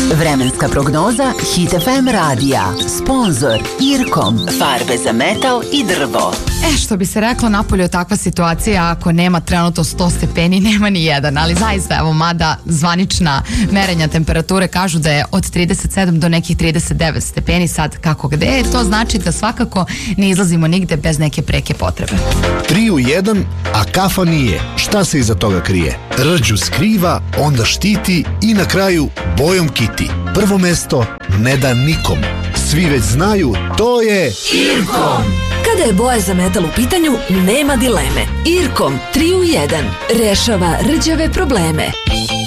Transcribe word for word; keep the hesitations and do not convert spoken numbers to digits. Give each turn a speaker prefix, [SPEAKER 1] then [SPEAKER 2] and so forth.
[SPEAKER 1] Vremenska prognoza Hit F M radija. Sponzor Irkom. Farbe za metal i drvo.
[SPEAKER 2] E, što bi se reklo, napolju je takva situacija, ako nema trenutno sto stepeni, nema ni jedan, ali zaista, evo, mada zvanična merenja temperature kažu da je od trideset sedam do nekih trideset devet stepeni, sad kako gde, to znači da svakako ne izlazimo nigde bez neke preke potrebe.
[SPEAKER 3] Tri u jedan, a kafa nije. Šta se iza toga krije? Rđu skriva, onda štiti i na kraju bojom kiti. Prvo mesto ne da nikom. Svi već znaju, to je Irkom.
[SPEAKER 4] Kada je boja za metal u pitanju, nema dileme. Irkom tri u jedan rešava rđave probleme.